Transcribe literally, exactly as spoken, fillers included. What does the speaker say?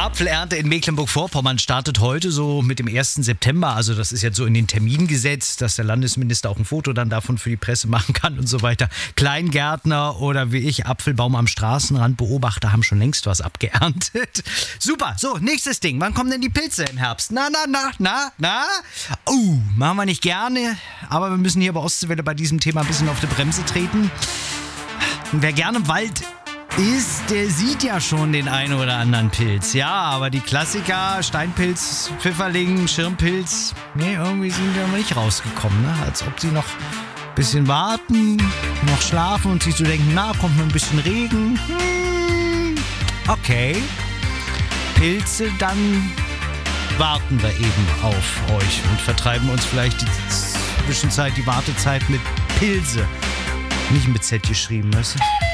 Apfelernte in Mecklenburg-Vorpommern startet heute so mit dem ersten September. Also das ist jetzt so in den Termin gesetzt, dass der Landesminister auch ein Foto dann davon für die Presse machen kann und so weiter. Kleingärtner oder wie ich, Apfelbaum am Straßenrand Beobachter haben schon längst was abgeerntet. Super, so, nächstes Ding. Wann kommen denn die Pilze im Herbst? Na, na, na, na, na? Oh, machen wir nicht gerne, aber wir müssen hier bei Ostseewelle bei diesem Thema ein bisschen auf die Bremse treten. Wer gerne im Wald ist, der sieht ja schon den einen oder anderen Pilz. Ja, aber die Klassiker, Steinpilz, Pfifferling, Schirmpilz, nee, irgendwie sind die noch nicht rausgekommen, ne? Als ob sie noch ein bisschen warten, noch schlafen und sich so denken, na, kommt noch ein bisschen Regen. Hm, okay. Pilze, dann warten wir eben auf euch und vertreiben uns vielleicht die Zwischenzeit, die Wartezeit mit Pilze. Nicht mit Z geschrieben, weißt du?